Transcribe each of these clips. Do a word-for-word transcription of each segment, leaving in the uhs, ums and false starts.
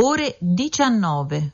ore diciannove.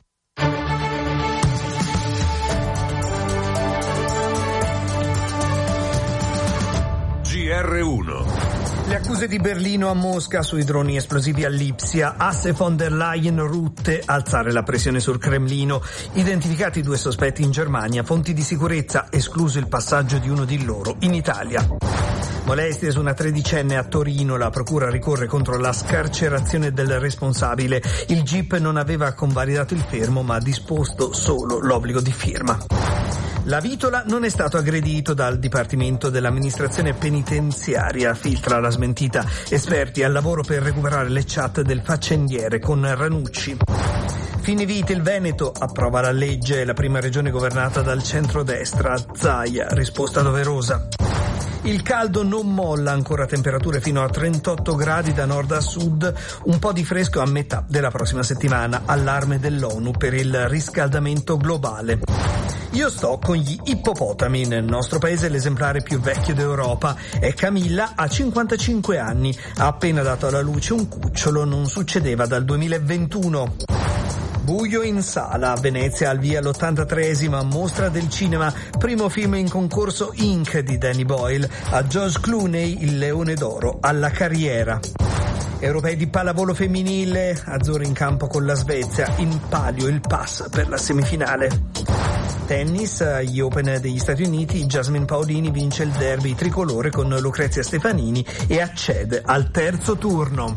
G R uno. Le accuse di Berlino a Mosca sui droni esplosivi a Lipsia, asse von der Leyen, Rutte, alzare la pressione sul Cremlino, identificati due sospetti in Germania, fonti di sicurezza, escluso il passaggio di uno di loro in Italia. Molestie su una tredicenne a Torino, la procura ricorre contro la scarcerazione del responsabile. Il G I P non aveva convalidato il fermo ma ha disposto solo l'obbligo di firma. La Vitola non è stato aggredito dal Dipartimento dell'Amministrazione Penitenziaria, filtra la smentita. Esperti al lavoro per recuperare le chat del faccendiere con Ranucci. Fine vita, il Veneto approva la legge, la prima regione governata dal centrodestra. Zaia, risposta doverosa. Il caldo non molla, ancora temperature fino a trentotto gradi da nord a sud, un po' di fresco a metà della prossima settimana, allarme dell'ONU per il riscaldamento globale. Io sto con gli ippopotami, nel nostro paese l'esemplare più vecchio d'Europa è Camilla, ha cinquantacinque anni, ha appena dato alla luce un cucciolo, non succedeva dal duemilaventuno. Buio in sala, a Venezia al via l'ottantatreesima mostra del cinema, primo film in concorso Ink di Danny Boyle, a George Clooney il Leone d'Oro alla carriera. Europei di pallavolo femminile, Azzurri in campo con la Svezia, in palio il pass per la semifinale. Tennis, agli Open degli Stati Uniti, Jasmine Paolini vince il derby tricolore con Lucrezia Stefanini e accede al terzo turno.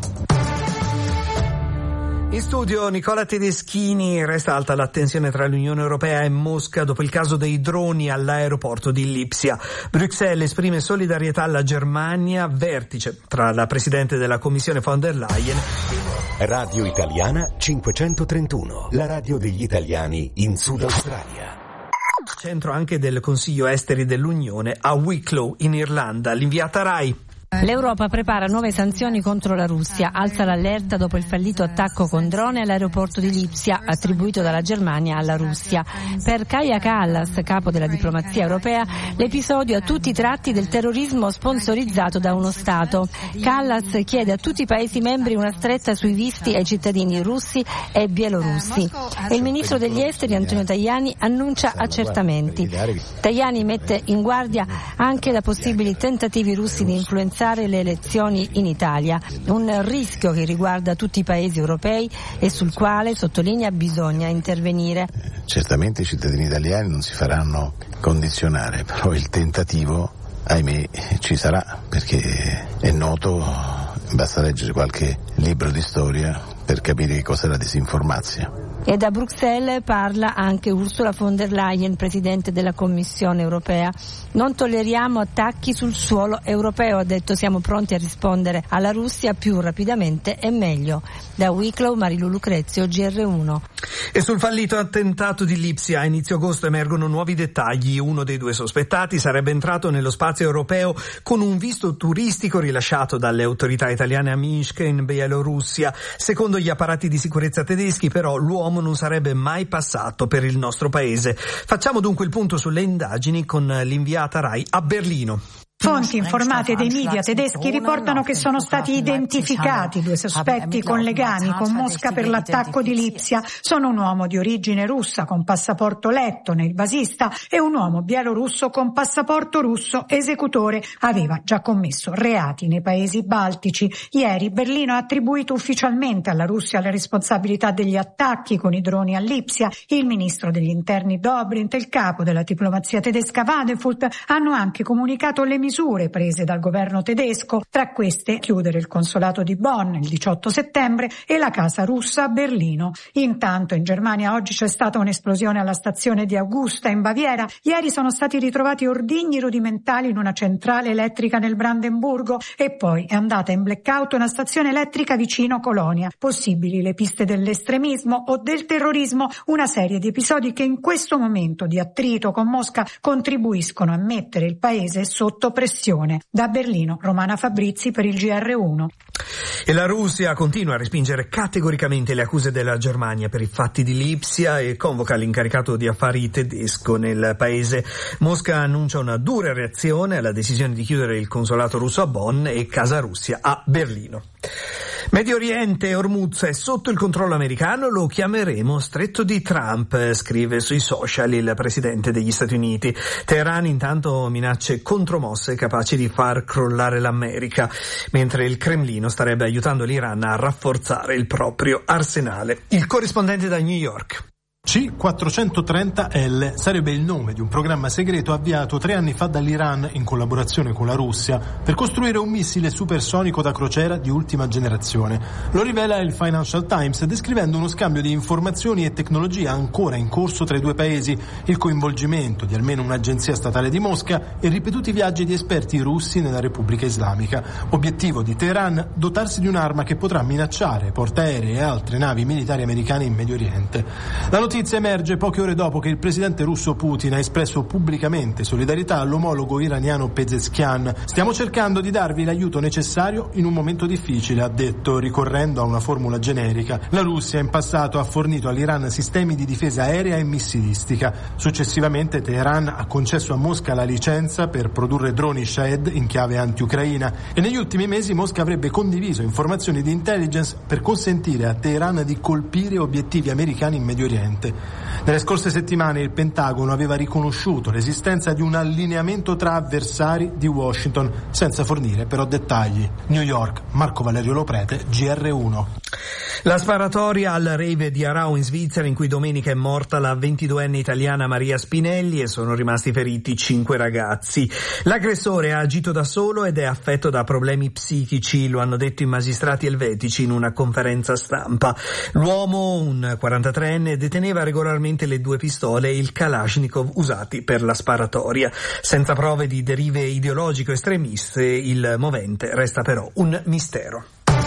In studio Nicola Tedeschini. Resta alta la tensione tra l'Unione Europea e Mosca dopo il caso dei droni all'aeroporto di Lipsia. Bruxelles esprime solidarietà alla Germania, vertice tra la Presidente della Commissione von der Leyen. Radio Italiana cinquecentotrentuno, la radio degli italiani in Sud Australia. Centro anche del Consiglio Esteri dell'Unione a Wicklow in Irlanda. L'inviata Rai. L'Europa prepara nuove sanzioni contro la Russia, alza l'allerta dopo il fallito attacco con drone all'aeroporto di Lipsia, attribuito dalla Germania alla Russia. Per Kaja Kallas, capo della diplomazia europea, l'episodio ha tutti i tratti del terrorismo sponsorizzato da uno Stato. Kallas chiede a tutti i Paesi membri una stretta sui visti ai cittadini russi e bielorussi. E il ministro degli esteri Antonio Tajani annuncia accertamenti. Tajani mette in guardia anche da possibili tentativi russi di influenzare le elezioni in Italia, un rischio che riguarda tutti i paesi europei e sul quale, sottolinea, bisogna intervenire. Certamente i cittadini italiani non si faranno condizionare, però il tentativo, ahimè, ci sarà, perché è noto, basta leggere qualche libro di storia per capire che cos'è la disinformazione. E da Bruxelles parla anche Ursula von der Leyen, Presidente della Commissione europea. Non tolleriamo attacchi sul suolo europeo, ha detto, siamo pronti a rispondere alla Russia più rapidamente e meglio. Da Wicklow, Marilu Lucrezio, G R uno. E sul fallito attentato di Lipsia a inizio agosto emergono nuovi dettagli. Uno dei due sospettati sarebbe entrato nello spazio europeo con un visto turistico rilasciato dalle autorità italiane a Minsk in Bielorussia. Secondo gli apparati di sicurezza tedeschi, però, l'uomo non sarebbe mai passato per il nostro paese. Facciamo dunque il punto sulle indagini con l'inviata Rai a Berlino. Fonti informate dei media tedeschi riportano che sono stati identificati due sospetti con legami con Mosca per l'attacco di Lipsia. Sono un uomo di origine russa con passaporto lettone, il basista, e un uomo bielorusso con passaporto russo, esecutore. Aveva già commesso reati nei paesi baltici. Ieri Berlino ha attribuito ufficialmente alla Russia le responsabilità degli attacchi con i droni a Lipsia. Il ministro degli interni Dobrindt e il capo della diplomazia tedesca Wadenfurt hanno anche comunicato le misure prese dal governo tedesco, tra queste chiudere il consolato di Bonn il diciotto settembre e la casa russa a Berlino. Intanto in Germania oggi c'è stata un'esplosione alla stazione di Augusta in Baviera. Ieri sono stati ritrovati ordigni rudimentali in una centrale elettrica nel Brandenburgo e poi è andata in blackout una stazione elettrica vicino Colonia. Possibili le piste dell'estremismo o del terrorismo, una serie di episodi che in questo momento di attrito con Mosca contribuiscono a mettere il paese sotto pressione. Da Berlino, Romana Fabrizi per il G R uno. E la Russia continua a respingere categoricamente le accuse della Germania per i fatti di Lipsia e convoca l'incaricato di affari tedesco nel paese. Mosca annuncia una dura reazione alla decisione di chiudere il consolato russo a Bonn e Casa Russia a Berlino. Medio Oriente, Hormuz è sotto il controllo americano, lo chiameremo Stretto di Trump, scrive sui social il presidente degli Stati Uniti. Teheran intanto minacce contromosse capaci di far crollare l'America, mentre il Cremlino starebbe aiutando l'Iran a rafforzare il proprio arsenale. Il corrispondente da New York. C quattrocentotrenta L sarebbe il nome di un programma segreto avviato tre anni fa dall'Iran in collaborazione con la Russia per costruire un missile supersonico da crociera di ultima generazione. Lo rivela il Financial Times descrivendo uno scambio di informazioni e tecnologia ancora in corso tra i due paesi, il coinvolgimento di almeno un'agenzia statale di Mosca e ripetuti viaggi di esperti russi nella Repubblica Islamica. Obiettivo di Teheran: dotarsi di un'arma che potrà minacciare portaerei e altre navi militari americane in Medio Oriente. La notizia emerge poche ore dopo che il presidente russo Putin ha espresso pubblicamente solidarietà all'omologo iraniano Pezeshkian. Stiamo cercando di darvi l'aiuto necessario in un momento difficile, ha detto, ricorrendo a una formula generica. La Russia in passato ha fornito all'Iran sistemi di difesa aerea e missilistica. Successivamente Teheran ha concesso a Mosca la licenza per produrre droni Shahed in chiave anti-ucraina e negli ultimi mesi Mosca avrebbe condiviso informazioni di intelligence per consentire a Teheran di colpire obiettivi americani in Medio Oriente. Nelle scorse settimane il Pentagono aveva riconosciuto l'esistenza di un allineamento tra avversari di Washington, senza fornire però dettagli. New York, Marco Valerio Loprete, G R uno. La sparatoria al rave di Arau in Svizzera, in cui domenica è morta la ventiduenne italiana Maria Spinelli e sono rimasti feriti cinque ragazzi. L'aggressore ha agito da solo ed è affetto da problemi psichici, lo hanno detto i magistrati elvetici in una conferenza stampa. L'uomo, un quarantatreenne, deteneva regolarmente le due pistole e il Kalashnikov usati per la sparatoria. Senza prove di derive ideologico estremiste, il movente resta però un mistero.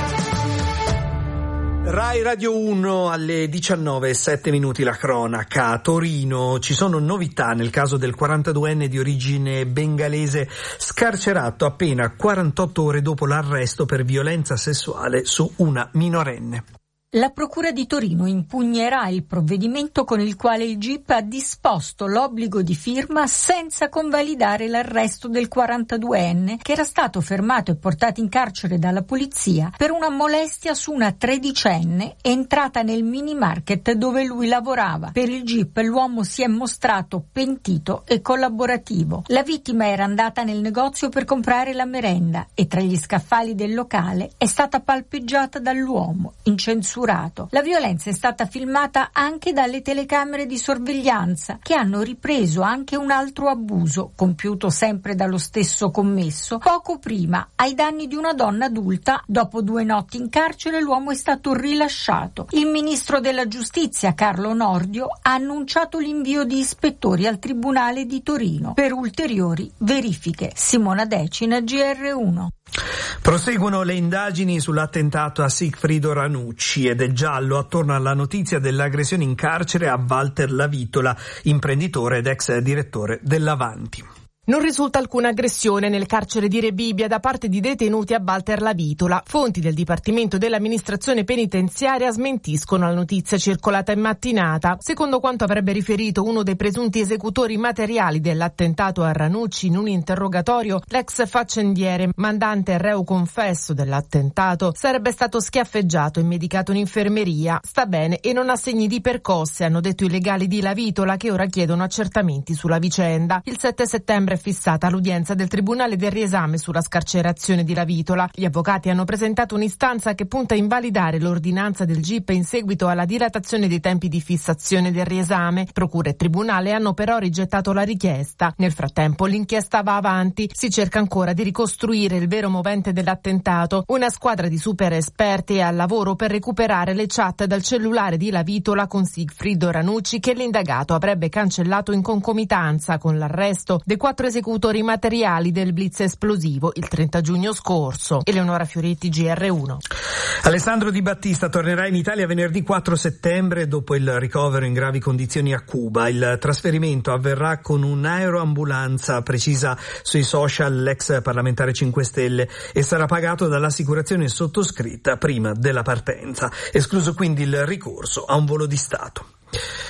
Rai Radio uno alle diciannove e sette minuti la cronaca. A Torino ci sono novità nel caso del quarantaduenne di origine bengalese scarcerato appena quarantotto ore dopo l'arresto per violenza sessuale su una minorenne. La Procura di Torino impugnerà il provvedimento con il quale il G I P ha disposto l'obbligo di firma senza convalidare l'arresto del quarantaduenne che era stato fermato e portato in carcere dalla polizia per una molestia su una tredicenne entrata nel mini market dove lui lavorava. Per il G I P l'uomo si è mostrato pentito e collaborativo. La vittima era andata nel negozio per comprare la merenda e tra gli scaffali del locale è stata palpeggiata dall'uomo, incensurato. La violenza è stata filmata anche dalle telecamere di sorveglianza che hanno ripreso anche un altro abuso, compiuto sempre dallo stesso commesso, poco prima ai danni di una donna adulta. Dopo due notti in carcere l'uomo è stato rilasciato. Il ministro della giustizia Carlo Nordio ha annunciato l'invio di ispettori al Tribunale di Torino per ulteriori verifiche. Simona Decina, G R uno. Proseguono le indagini sull'attentato a Sigfrido Ranucci ed è giallo attorno alla notizia dell'aggressione in carcere a Walter Lavitola, imprenditore ed ex direttore dell'Avanti. Non risulta alcuna aggressione nel carcere di Rebibbia da parte di detenuti a Walter Lavitola. Fonti del Dipartimento dell'Amministrazione Penitenziaria smentiscono la notizia circolata in mattinata. Secondo quanto avrebbe riferito uno dei presunti esecutori materiali dell'attentato a Ranucci in un interrogatorio, l'ex faccendiere, mandante e reo confesso dell'attentato, sarebbe stato schiaffeggiato e medicato in infermeria. Sta bene e non ha segni di percosse, hanno detto i legali di Lavitola, che ora chiedono accertamenti sulla vicenda. Il sette settembre è fissata l'udienza del Tribunale del riesame sulla scarcerazione di Lavitola. Gli avvocati hanno presentato un'istanza che punta a invalidare l'ordinanza del G I P in seguito alla dilatazione dei tempi di fissazione del riesame. Procura e Tribunale hanno però rigettato la richiesta. Nel frattempo l'inchiesta va avanti. Si cerca ancora di ricostruire il vero movente dell'attentato. Una squadra di super esperti è al lavoro per recuperare le chat dal cellulare di Lavitola con Sigfrido Ranucci che l'indagato avrebbe cancellato in concomitanza con l'arresto dei quattro esecutori materiali del blitz esplosivo il trenta giugno scorso. Eleonora Fioretti, G R uno. Alessandro Di Battista tornerà in Italia venerdì quattro settembre dopo il ricovero in gravi condizioni a Cuba. Il trasferimento avverrà con un'aeroambulanza, precisa sui social l'ex parlamentare cinque Stelle, e sarà pagato dall'assicurazione sottoscritta prima della partenza. Escluso quindi il ricorso a un volo di Stato.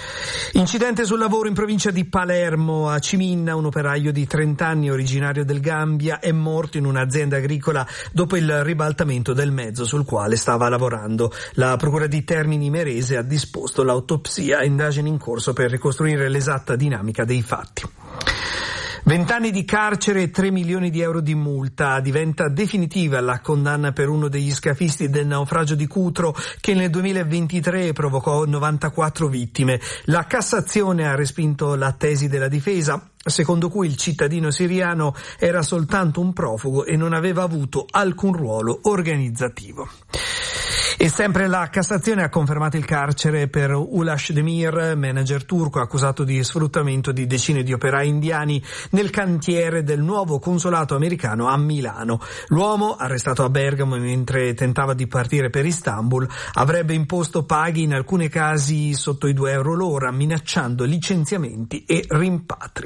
Incidente sul lavoro in provincia di Palermo. A Ciminna un operaio di trenta anni originario del Gambia è morto in un'azienda agricola dopo il ribaltamento del mezzo sul quale stava lavorando. La procura di Termini Imerese ha disposto l'autopsia, indagini in corso per ricostruire l'esatta dinamica dei fatti. Vent'anni di carcere e tre milioni di euro di multa. Diventa definitiva la condanna per uno degli scafisti del naufragio di Cutro che nel duemilaventitré provocò novantaquattro vittime. La Cassazione ha respinto la tesi della difesa, secondo cui il cittadino siriano era soltanto un profugo e non aveva avuto alcun ruolo organizzativo. E sempre la Cassazione ha confermato il carcere per Ulash Demir, manager turco accusato di sfruttamento di decine di operai indiani nel cantiere del nuovo consolato americano a Milano. L'uomo, arrestato a Bergamo mentre tentava di partire per Istanbul, avrebbe imposto paghi in alcuni casi sotto i due euro l'ora, minacciando licenziamenti e rimpatri.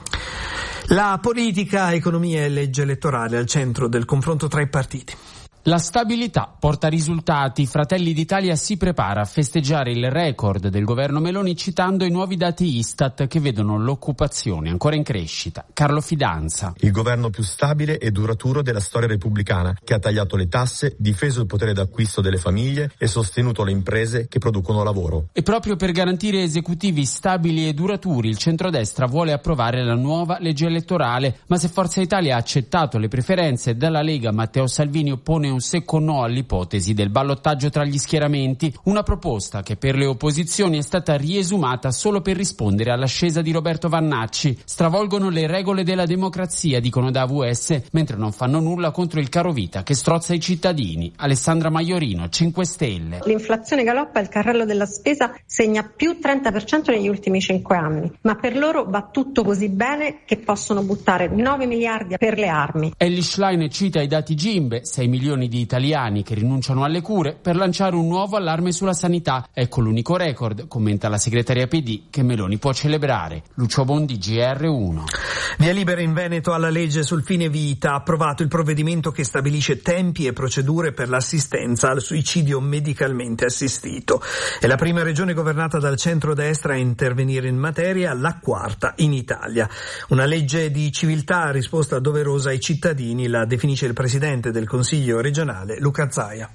La politica, economia e legge elettorale al centro del confronto tra i partiti. La stabilità porta risultati. Fratelli d'Italia si prepara a festeggiare il record del governo Meloni citando i nuovi dati Istat che vedono l'occupazione ancora in crescita. Carlo Fidanza. Il governo più stabile e duraturo della storia repubblicana, che ha tagliato le tasse, difeso il potere d'acquisto delle famiglie e sostenuto le imprese che producono lavoro. E proprio per garantire esecutivi stabili e duraturi il centrodestra vuole approvare la nuova legge elettorale, ma se Forza Italia ha accettato le preferenze, dalla Lega Matteo Salvini oppone un secco no all'ipotesi del ballottaggio tra gli schieramenti, una proposta che per le opposizioni è stata riesumata solo per rispondere all'ascesa di Roberto Vannacci. Stravolgono le regole della democrazia, dicono da A V S, mentre non fanno nulla contro il carovita che strozza i cittadini. Alessandra Maiorino, cinque Stelle. L'inflazione galoppa, il carrello della spesa segna più trenta per cento negli ultimi cinque anni, ma per loro va tutto così bene che possono buttare nove miliardi per le armi. Elly Schlein cita i dati Gimbe, sei milioni di italiani che rinunciano alle cure per lanciare un nuovo allarme sulla sanità. Ecco l'unico record, commenta la segretaria P D, che Meloni può celebrare. Lucio Bondi, G R uno. Via libera in Veneto alla legge sul fine vita. Ha approvato il provvedimento che stabilisce tempi e procedure per l'assistenza al suicidio medicalmente assistito. È la prima regione governata dal centrodestra a intervenire in materia, la quarta in Italia. Una legge di civiltà, risposta doverosa ai cittadini, la definisce il presidente del Consiglio regionale Luca Zaia.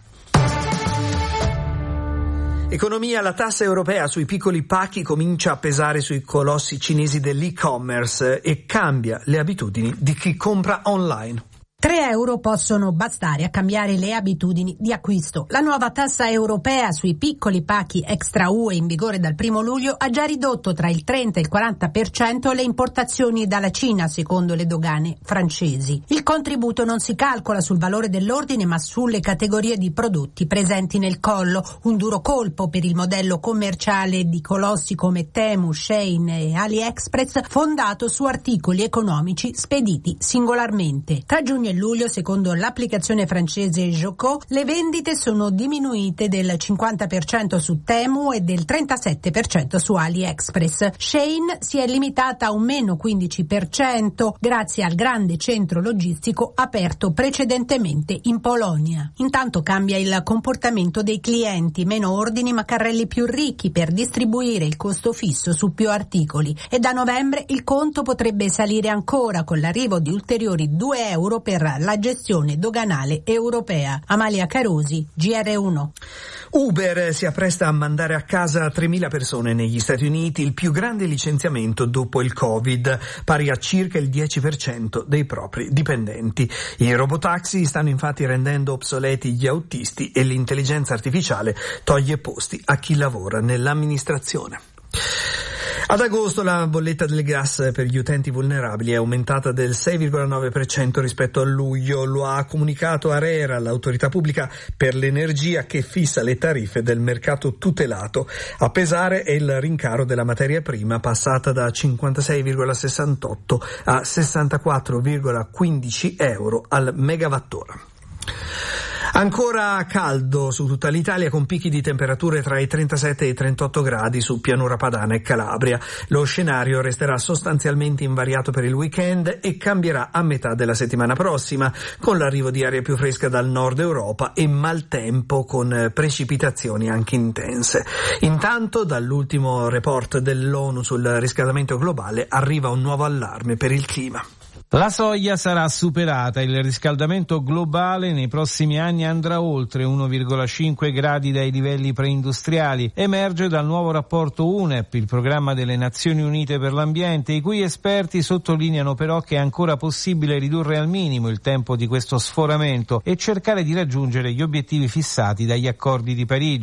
Economia, la tassa europea sui piccoli pacchi comincia a pesare sui colossi cinesi dell'e-commerce e cambia le abitudini di chi compra online. tre euro possono bastare a cambiare le abitudini di acquisto. La nuova tassa europea sui piccoli pacchi extra U E in vigore dal primo luglio ha già ridotto tra il trenta e il quaranta per cento le importazioni dalla Cina, secondo le dogane francesi. Il contributo non si calcola sul valore dell'ordine ma sulle categorie di prodotti presenti nel collo, un duro colpo per il modello commerciale di colossi come Temu, Shein e AliExpress, fondato su articoli economici spediti singolarmente. Tra giugno e luglio, secondo l'applicazione francese Joko, le vendite sono diminuite del cinquanta per cento su Temu e del trentasette per cento su AliExpress. Shein si è limitata a un meno quindici per cento grazie al grande centro logistico aperto precedentemente in Polonia. Intanto cambia il comportamento dei clienti, meno ordini ma carrelli più ricchi per distribuire il costo fisso su più articoli, e da novembre il conto potrebbe salire ancora con l'arrivo di ulteriori due euro per la gestione doganale europea. Amalia Carosi, G R uno. Uber si appresta a mandare a casa tremila persone negli Stati Uniti, il più grande licenziamento dopo il Covid, pari a circa il dieci per cento dei propri dipendenti. I robotaxi stanno infatti rendendo obsoleti gli autisti e l'intelligenza artificiale toglie posti a chi lavora nell'amministrazione. Ad agosto la bolletta del gas per gli utenti vulnerabili è aumentata del sei virgola nove per cento rispetto a luglio. Lo ha comunicato ARERA, l'autorità pubblica per l'energia che fissa le tariffe del mercato tutelato. A pesare è il rincaro della materia prima, passata da cinquantasei virgola sessantotto a sessantaquattro virgola quindici euro al megawattora. Ancora caldo su tutta l'Italia, con picchi di temperature tra i trentasette e i trentotto gradi su Pianura Padana e Calabria. Lo scenario resterà sostanzialmente invariato per il weekend e cambierà a metà della settimana prossima, con l'arrivo di aria più fresca dal nord Europa e maltempo con precipitazioni anche intense. Intanto, dall'ultimo report dell'ONU sul riscaldamento globale arriva un nuovo allarme per il clima. La soglia sarà superata, il riscaldamento globale nei prossimi anni andrà oltre uno virgola cinque gradi dai livelli preindustriali, emerge dal nuovo rapporto U N E P, il programma delle Nazioni Unite per l'ambiente, i cui esperti sottolineano però che è ancora possibile ridurre al minimo il tempo di questo sforamento e cercare di raggiungere gli obiettivi fissati dagli accordi di Parigi.